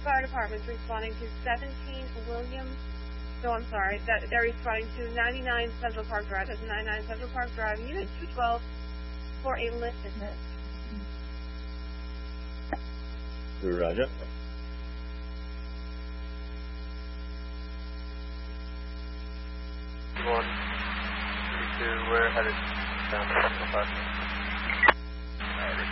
Fire Department's responding to 17 William. No, I'm sorry. They're responding to 99 Central Park Drive. That's 99 Central Park Drive, Unit 212, for a lift business. Roger. One, 2, we're headed down to Central Park.